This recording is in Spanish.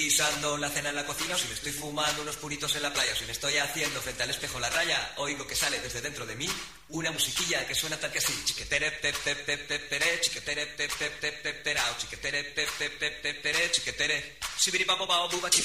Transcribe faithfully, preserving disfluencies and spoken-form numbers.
guisando la cena en la cocina, o si me estoy fumando unos puritos en la playa, o si me estoy haciendo frente al espejo la raya, oigo que sale desde dentro de mí una musiquilla que suena tal que así. Chiquetere, pe, pe, pe, pe, pere, chiquetere, pe, pe, pe, pe, perao, chiquetere, pe, pe, pe, pe, pere, chiquetere, sibiripapo, buba, chiqui.